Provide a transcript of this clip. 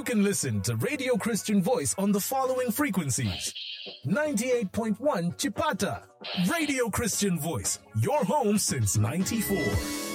You can listen to Radio Christian Voice on the following frequencies. 98.1 Chipata. Radio Christian Voice, your home since 94.